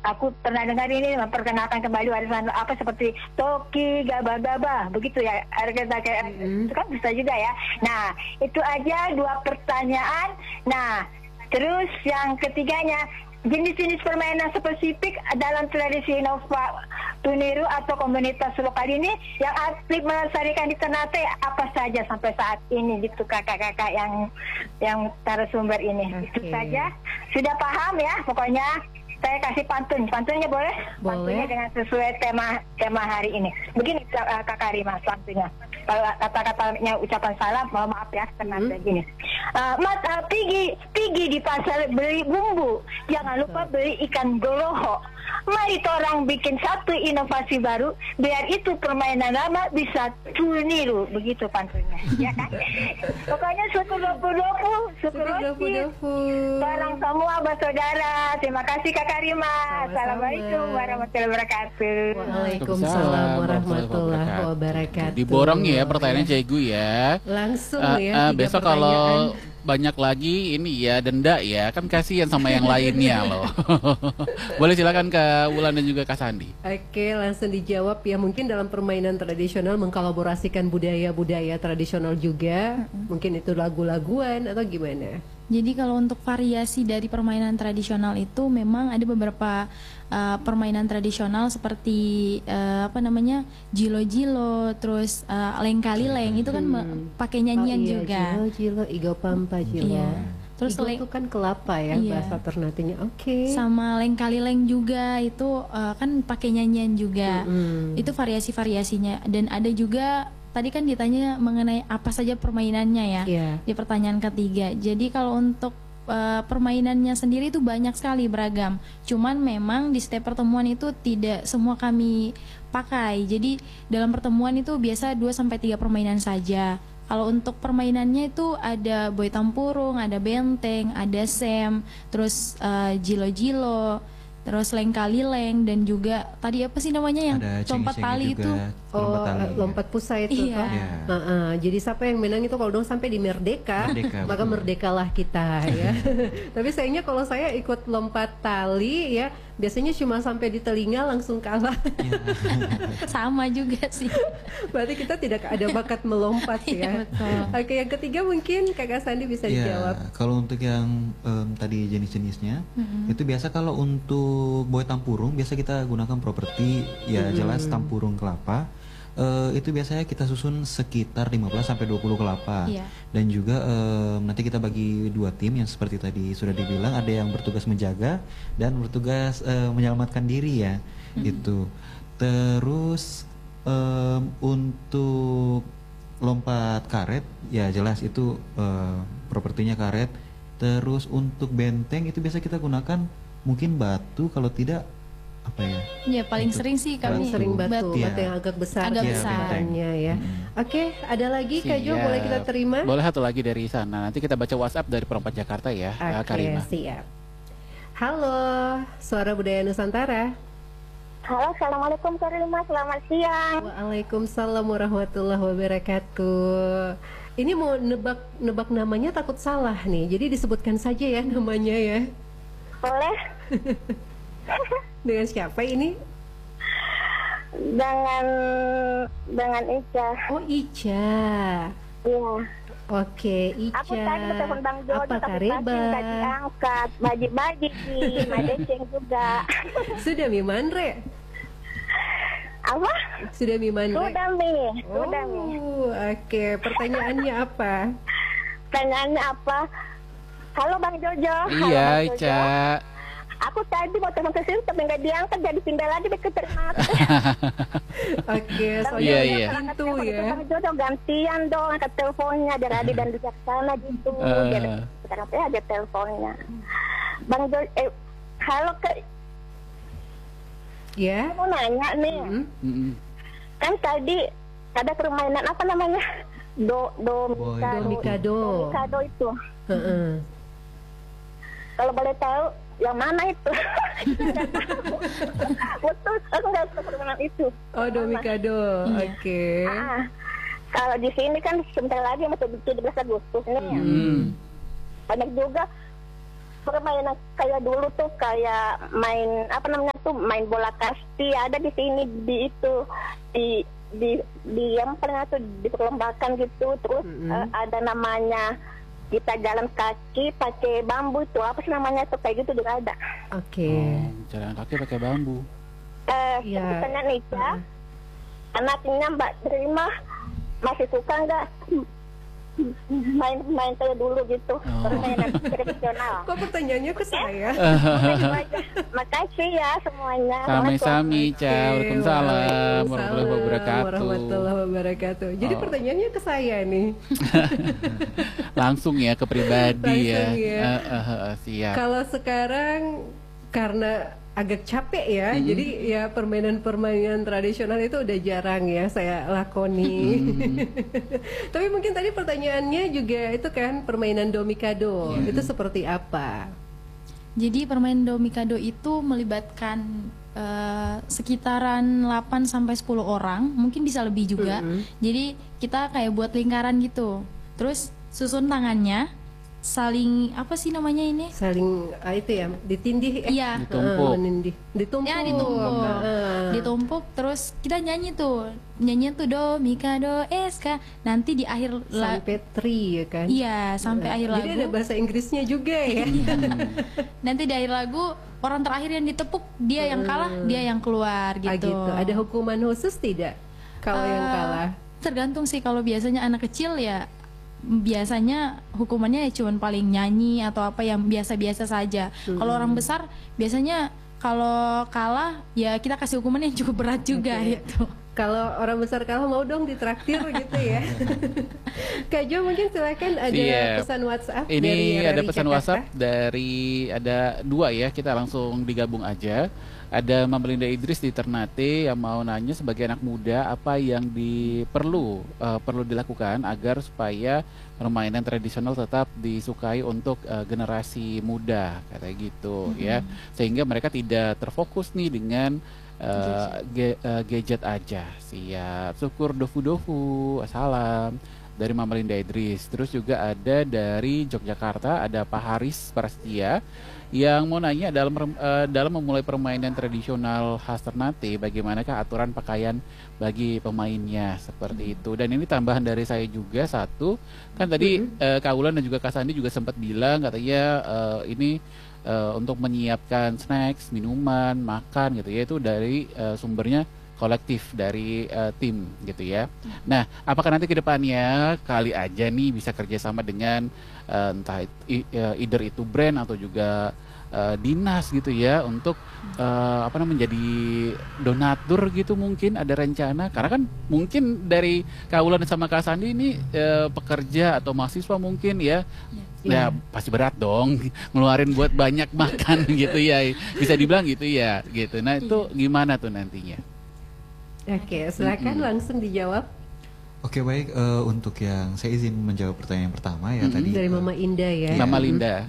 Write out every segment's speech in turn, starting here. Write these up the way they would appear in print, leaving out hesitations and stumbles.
aku pernah dengar ini memperkenalkan kembali warisan apa seperti Toki, Gaba-Gaba, begitu ya. Itu kan bisa juga ya. Nah, itu aja 2 pertanyaan. Nah, terus yang ketiganya, jenis-jenis permainan spesifik dalam tradisi Nova Tuniru atau komunitas lokal ini yang aktif melestarikan di Ternate apa saja sampai saat ini gitu kakak-kakak yang narasumber ini. Itu saja. Sudah paham ya pokoknya. Saya kasih pantunnya boleh? Pantunnya dengan sesuai tema hari ini. Begini Kakak Rima pantunnya. Kalau kata-katanya ucapan salam, mohon maaf ya karena begini. Mas Pigi di pasar beli bumbu, jangan lupa beli ikan goloho. Mari orang bikin satu inovasi baru, biar itu permainan lama bisa niru, begitu pantunnya, ya kan? Pokoknya syukur dopu. Barang semua bersaudara. Terima kasih Kakak Rima. Assalamualaikum warahmatullahi wabarakatuh. Waalaikumsalam warahmatullahi wabarakatuh. Diborong ya pertanyaannya Cegu ya. Langsung ya. Besok kalau banyak lagi ini ya denda ya, kan kasihan sama yang lainnya loh. Boleh silakan Kak Wulan dan juga Kak Sandi. Oke, langsung dijawab ya. Mungkin dalam permainan tradisional mengkolaborasikan budaya-budaya tradisional juga. Mungkin itu lagu-laguan atau gimana? Jadi kalau untuk variasi dari permainan tradisional itu memang ada beberapa permainan tradisional seperti jilo-jilo, terus lengkalileng itu kan pakai nyanyian juga. Jilo, igo pampa jilo. Iya. Terus igo itu kan kelapa ya, bahasa Ternatenya. Oke. Sama lengkalileng juga itu kan pakai nyanyian juga. Itu variasi-variasinya. Dan ada juga tadi kan ditanya mengenai apa saja permainannya ya, di pertanyaan ketiga. Jadi kalau untuk permainannya sendiri itu banyak sekali beragam. Cuman memang di setiap pertemuan itu tidak semua kami pakai. Jadi dalam pertemuan itu biasa 2-3 permainan saja. Kalau untuk permainannya itu ada boy tampurung, ada benteng, ada sem, terus jilo-jilo, terus lengkalileng, dan juga tadi apa sih namanya yang lompat tali itu? Lompat pusat itu. Jadi siapa yang menang itu kalau dong sampai di Merdeka maka merdekalah kita ya. Tapi sayangnya kalau saya ikut lompat tali ya, biasanya cuma sampai di telinga langsung kalah. Sama juga sih. Berarti kita tidak ada bakat melompat ya. Oke, yang ketiga mungkin Kakak Sandi bisa dijawab. Kalau untuk yang tadi jenis-jenisnya, itu biasa kalau untuk boy tampurung biasa kita gunakan properti ya jelas tampurung kelapa. Itu biasanya kita susun sekitar 15-20 kelapa. Dan juga nanti kita bagi 2 tim yang seperti tadi sudah dibilang, ada yang bertugas menjaga dan bertugas menyelamatkan diri ya. Itu. Terus untuk lompat karet ya jelas itu propertinya karet. Terus untuk benteng itu biasa kita gunakan mungkin batu, kalau tidak apa ya? Ya paling sering sih kami sering batu yang agak besar. Ya. Oke, ada lagi Kak Jo, boleh kita terima? Boleh satu lagi dari sana. Nanti kita baca WhatsApp dari Perempat Jakarta ya, Karima. Siap. Halo, Suara Budaya Nusantara. Halo, assalamualaikum Karima, selamat siang. Waalaikumsalam warahmatullahi wabarakatuh. Ini mau nebak namanya takut salah nih, jadi disebutkan saja ya namanya ya. Boleh. Dengan siapa ini? Dengan Ica. Oh, Ica. Iya. Oke, Ica. Aku tadi telepon Bang Jojo, apa tapi nggak diangkat. Bagi-bagi nih, Madeceng juga. Sudah Mimandre? Apa? Sudah Mimandre? Sudah Mi. Oke. Pertanyaannya apa? Halo Bang Jojo. Iya, Ica. Aku tadi mau telepon ke sini tapi nggak diangkat, jadi pindah lagi ke ternak. Oke, soalnya pintu ya. Bang Jojo gantian dong angkat teleponnya, biar Adi dan bijaksana gitu. Sekarang ada teleponnya. Bang Jojo, halo Kak. Ya. Mau nanya nih. Kan tadi ada permainan apa namanya? Domikado itu. Kalau boleh tahu yang mana itu? Betul, aku nggak tahu permainan itu. Oh, Domikado. Oke. Kalau di sini kan sebentar lagi masuk 17 Agustus nih. Banyak juga permainan kayak dulu tuh kayak main apa namanya tuh main bola kasti ada di sini di itu di yang pernah tuh diperlombakan gitu terus ada namanya kita jalan kaki pakai bambu tuh apa sih namanya tuh kayak gitu juga ada. Jalan kaki pakai bambu. Katanya Nica anaknya Mbak Terima masih suka nggak main kayak dulu gitu permainan tradisional. Kok pertanyaannya ke saya? Makasih ya semuanya. Sami-sami, Ca. Waalaikumsalam warahmatullahi wabarakatuh. Jadi pertanyaannya ke saya nih. Langsung ya ke pribadi ya. Siap. Kalau sekarang karena agak capek ya, jadi ya permainan tradisional itu udah jarang ya saya lakoni. Tapi mungkin tadi pertanyaannya juga itu kan permainan domikado, itu seperti apa? Jadi permainan domikado itu melibatkan sekitaran 8 sampai 10 orang, mungkin bisa lebih juga. Jadi kita kayak buat lingkaran gitu, terus susun tangannya, saling apa sih namanya ini? Saling itu ya, ditindih ditumpuk. Ya, ditumpuk terus kita nyanyi tuh do mika do eska nanti di akhir sampai tri ya kan? Iya, sampai akhir lagu. Jadi ada bahasa Inggrisnya juga ya. Nanti di akhir lagu orang terakhir yang ditepuk dia yang kalah, dia yang keluar gitu. Ada hukuman khusus tidak kalau yang kalah? Tergantung sih, kalau biasanya anak kecil ya biasanya hukumannya ya cuman paling nyanyi atau apa yang biasa-biasa saja. Kalau orang besar biasanya kalau kalah ya kita kasih hukuman yang cukup berat juga gitu. Kalau orang besar kalah mau dong ditraktir gitu ya. Kak Jo mungkin silakan ada pesan WhatsApp. Ini dari ada pesan Jakarta. WhatsApp ada 2 ya, kita langsung digabung aja. Ada Mama Linda Idris di Ternate yang mau nanya sebagai anak muda apa yang perlu dilakukan agar supaya permainan tradisional tetap disukai untuk generasi muda kayak gitu ya, sehingga mereka tidak terfokus nih dengan gadget aja. Siap. Syukur Dofu salam dari Mama Linda Idris. Terus juga ada dari Yogyakarta ada Pak Haris Prastia yang mau nanya dalam memulai permainan tradisional khas Ternate, bagaimanakah aturan pakaian bagi pemainnya seperti itu. Dan ini tambahan dari saya juga satu, kan tadi Kak Ulan dan juga Kak Sandi juga sempat bilang katanya ini untuk menyiapkan snacks, minuman, makan gitu ya, itu dari sumbernya kolektif dari tim gitu ya. Nah, apakah nanti ke depannya kali aja nih bisa kerjasama dengan entah either itu brand atau juga dinas gitu ya untuk menjadi donatur gitu, mungkin ada rencana, karena kan mungkin dari Kak Ulan sama Kak Sandi ini pekerja atau mahasiswa mungkin ya. Ya pasti berat dong ngeluarin buat banyak makan gitu ya, bisa dibilang gitu ya gitu. Nah itu gimana tuh nantinya? Oke, silakan langsung dijawab. Oke, baik, untuk yang saya izin menjawab pertanyaan pertama ya tadi dari Mama Indah ya. Mama Linda.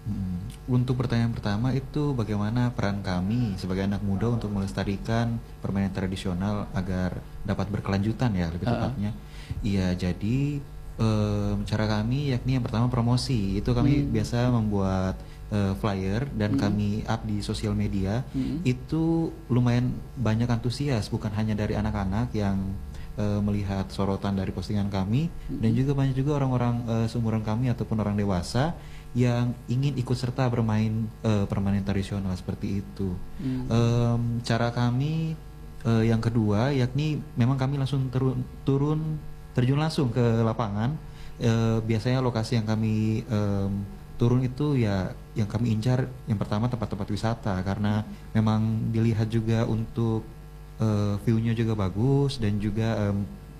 Untuk pertanyaan pertama itu bagaimana peran kami sebagai anak muda untuk melestarikan permainan tradisional agar dapat berkelanjutan ya lebih tepatnya. Iya, jadi cara kami yakni yang pertama promosi, itu kami biasa membuat flyer dan kami up di sosial media. Itu lumayan banyak antusias, bukan hanya dari anak-anak yang melihat sorotan dari postingan kami, dan juga banyak juga orang-orang seumuran kami ataupun orang dewasa yang ingin ikut serta bermain permainan tradisional seperti itu. Cara kami yang kedua yakni memang kami langsung terjun langsung ke lapangan. Biasanya lokasi yang kami turun itu ya yang kami incar yang pertama tempat-tempat wisata, karena memang dilihat juga untuk view-nya juga bagus dan juga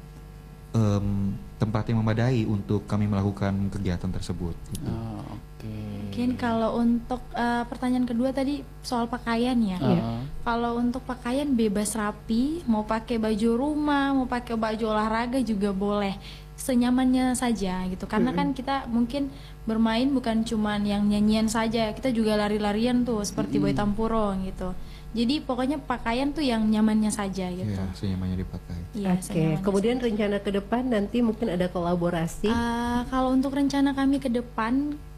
tempat yang memadai untuk kami melakukan kegiatan tersebut gitu. Mungkin kalau untuk pertanyaan kedua tadi soal pakaian ya. Kalau untuk pakaian bebas rapi, mau pakai baju rumah, mau pakai baju olahraga juga boleh, senyamannya saja gitu. Karena kan kita mungkin bermain bukan cuman yang nyanyian saja, kita juga lari-larian tuh seperti Boy Tampurong gitu. Jadi pokoknya pakaian tuh yang nyamannya saja gitu. Iya, senyamannya dipakai. Oke, kemudian rencana ke depan nanti mungkin ada kolaborasi. Kalau untuk rencana kami ke depan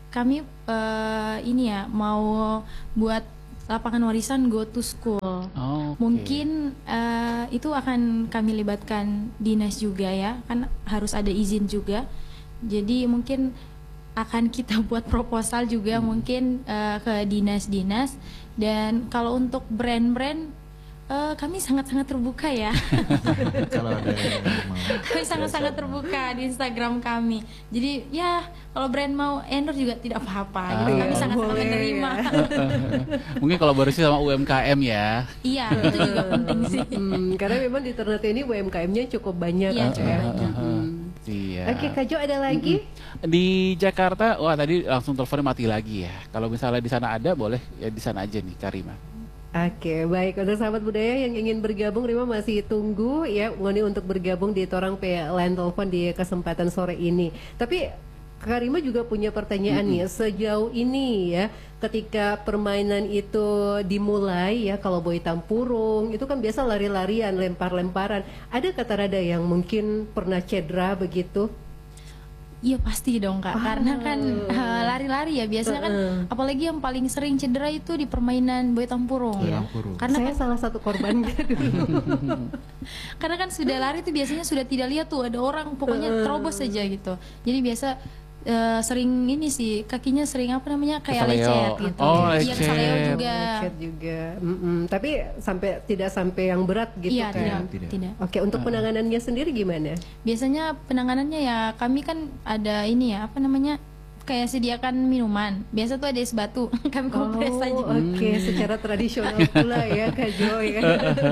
kami ini ya mau buat lapangan warisan Go to School. Mungkin itu akan kami libatkan dinas juga ya, kan harus ada izin juga. Jadi mungkin akan kita buat proposal juga mungkin ke dinas-dinas. Dan kalau untuk brand-brand kami sangat-sangat terbuka ya. Kalau ada yang mau. Kami sangat-sangat terbuka di Instagram kami. Jadi ya kalau brand mau endorse juga tidak apa-apa. Gitu. Kami sangat-sangat menerima. Mungkin kolaborasi sama UMKM ya. Iya, itu juga penting sih. Karena memang di Ternate ini UMKM-nya cukup banyak. Iya, cukup banyak. Iya. Oke, Kak Jo, ada lagi? Di Jakarta, wah tadi langsung teleponnya mati lagi ya. Kalau misalnya di sana ada, boleh ya di sana aja nih, Karima. Oke, baik. Untuk sahabat budaya yang ingin bergabung, Rima masih tunggu ya Ngoni untuk bergabung di Torang line telepon di kesempatan sore ini. Tapi Kak Rima juga punya pertanyaan nih, sejauh ini ya ketika permainan itu dimulai ya, kalau boy tampurung itu kan biasa lari-larian, lempar-lemparan. Ada kata rada yang mungkin pernah cedera begitu? Iya pasti dong Kak, karena kan lari-lari ya biasanya kan, apalagi yang paling sering cedera itu di permainan boy tampurung. Ya. Karena saya salah satu korbannya dulu. Karena kan sudah lari itu biasanya sudah tidak lihat tuh ada orang, pokoknya terobos saja gitu. Jadi biasa sering ini sih kakinya sering apa namanya kayak lecet gitu. Iya, kesaleo juga. Lecet juga. Tapi tidak sampai yang berat gitu iya, kan? Tidak. Oke, untuk penanganannya sendiri gimana? Biasanya penanganannya ya kami kan ada ini ya apa namanya kayak sediakan minuman. Biasa tuh ada es batu. Kami kompres aja. Oke, secara tradisional pula ya Kak Jo ya.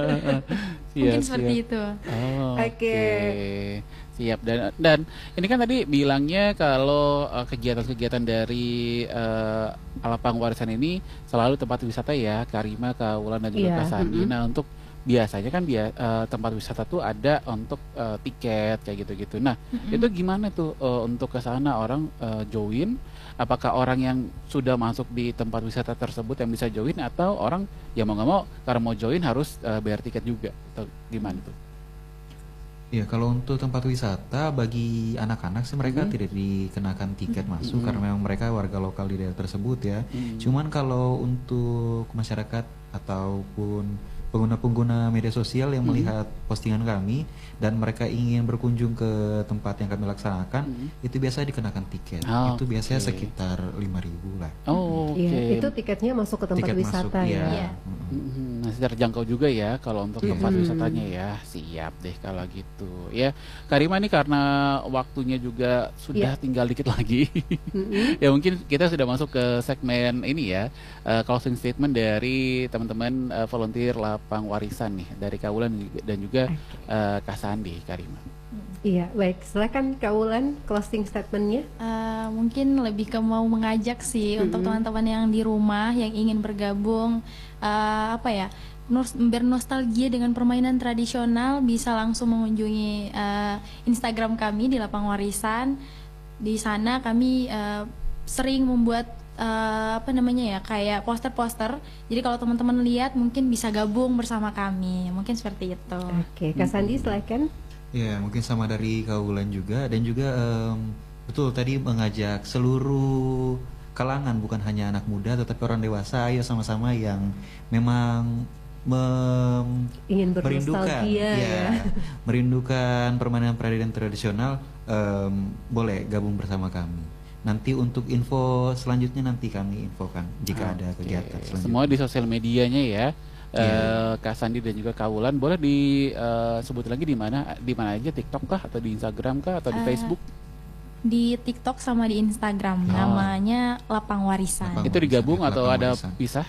Mungkin seperti itu. Oke. Siap. Dan ini kan tadi bilangnya kalau kegiatan-kegiatan dari lapang warisan ini selalu tempat wisata ya, Karima, Kak Wulan dan juga Kak Sandi. Nah, untuk biasanya kan tempat wisata tuh ada untuk tiket kayak gitu-gitu. Nah, itu gimana tuh untuk ke sana orang join? Apakah orang yang sudah masuk di tempat wisata tersebut yang bisa join, atau orang yang mau nggak mau karena mau join harus bayar tiket juga, atau gimana tuh? Ya, kalau untuk tempat wisata bagi anak-anak sih mereka tidak dikenakan tiket masuk karena memang mereka warga lokal di daerah tersebut ya. Cuman kalau untuk masyarakat ataupun pengguna-pengguna media sosial yang melihat postingan kami dan mereka ingin berkunjung ke tempat yang kami laksanakan, itu biasa dikenakan tiket. Itu biasanya sekitar 5.000 lah. Itu tiketnya masuk ke tempat wisata masuk, ya. Masih terjangkau juga ya kalau untuk tempat wisatanya ya. Siap deh kalau gitu ya. Karima, ini karena waktunya juga sudah tinggal dikit lagi. Ya mungkin kita sudah masuk ke segmen ini ya, closing statement dari teman-teman volunteer lapang warisan nih, dari Kak Wulan dan juga Kak Sandi, Karima. Iya, baik. Silakan Kak Wulan closing statementnya. Mungkin lebih ke mau mengajak sih untuk teman-teman yang di rumah yang ingin bergabung, bernostalgia dengan permainan tradisional, bisa langsung mengunjungi Instagram kami di Lapang Warisan. Di sana kami sering membuat kayak poster-poster. Jadi kalau teman-teman lihat mungkin bisa gabung bersama kami. Mungkin seperti itu. Oke, Kak Sandi silakan. Ya, mungkin sama dari Kak Wulan juga, dan juga betul tadi mengajak seluruh kalangan, bukan hanya anak muda tetapi orang dewasa, ayo sama-sama yang memang ingin merindukan permainan tradisional, boleh gabung bersama kami. Nanti untuk info selanjutnya nanti kami infokan jika ada kegiatan selanjutnya. Semua di sosial medianya ya. Kak Sandi dan juga Kak Wulan, boleh disebut lagi di mana aja, TikTok kah atau di Instagram kah atau di Facebook? Di TikTok sama di Instagram, namanya Lapang Warisan. Itu digabung atau ada pisah?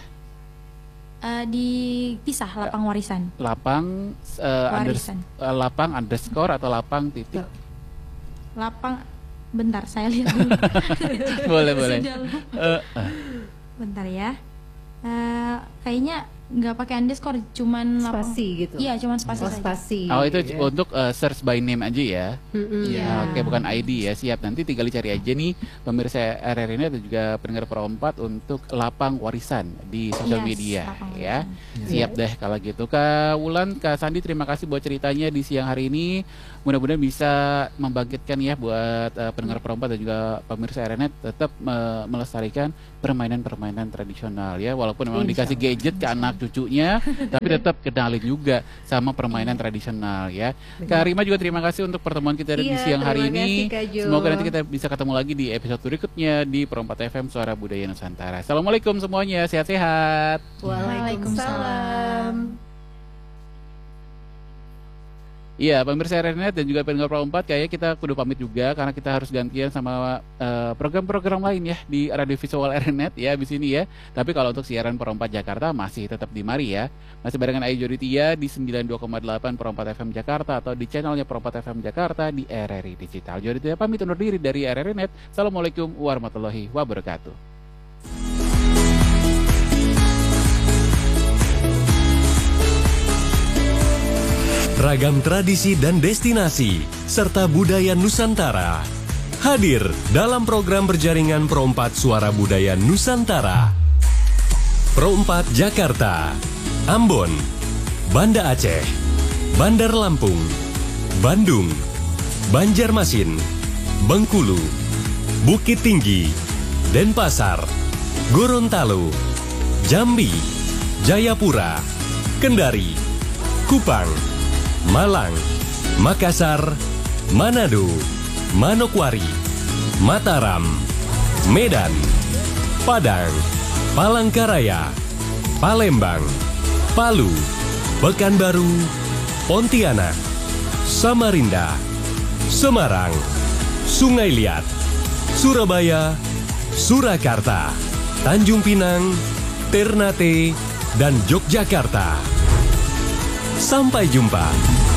Dipisah, Lapang Warisan. Lapang Warisan. Lapang underscore atau lapang titik? Lapang, bentar saya lihat dulu. boleh. Bentar ya. Kayaknya nggak pakai underscore, cuman spasi gitu. Iya, cuman spasi saja. Spasi. Oh, itu untuk search by name aja ya. Iya. Oke, bukan ID ya. Siap, nanti tinggal dicari aja nih pemirsa RRI ini dan juga pendengar Pro 4 untuk lapang warisan di sosial media ya. Siap deh kalau gitu. Kak Wulan, Kak Sandi, terima kasih buat ceritanya di siang hari ini. Mudah-mudahan bisa membangkitkan ya buat pendengar Pro 4 dan juga pemirsa RRI tetap melestarikan permainan-permainan tradisional ya, walaupun memang dikasih gadget ke anak cucunya, tapi tetap kenalin juga sama permainan tradisional ya. Kak Rima juga terima kasih untuk pertemuan kita di siang hari ini. Semoga nanti kita bisa ketemu lagi di episode berikutnya di Pro 4 FM Suara Budaya Nusantara. Assalamualaikum semuanya, sehat-sehat. Waalaikumsalam. Iya, pemirsa RRI dan juga pendengar Pro 4, kayaknya kita kudu pamit juga karena kita harus gantian sama program-program lain ya di radio visual RRI ya abis ini ya. Tapi kalau untuk siaran Pro 4 Jakarta masih tetap di mari ya. Masih barengan Ayu Joditia di 92,8 Pro 4 FM Jakarta atau di channelnya Pro 4 FM Jakarta di RRI Digital. Joditia pamit undur diri dari RRI Net. Assalamualaikum warahmatullahi wabarakatuh. Ragam tradisi dan destinasi, serta budaya Nusantara. Hadir dalam program berjaringan Pro 4 Suara Budaya Nusantara. Pro 4 Jakarta, Ambon, Banda Aceh, Bandar Lampung, Bandung, Banjarmasin, Bengkulu, Bukit Tinggi, Denpasar, Gorontalo, Jambi, Jayapura, Kendari, Kupang, Malang, Makassar, Manado, Manokwari, Mataram, Medan, Padang, Palangkaraya, Palembang, Palu, Pekanbaru, Pontianak, Samarinda, Semarang, Sungai Liat, Surabaya, Surakarta, Tanjung Pinang, Ternate, dan Yogyakarta. Sampai jumpa.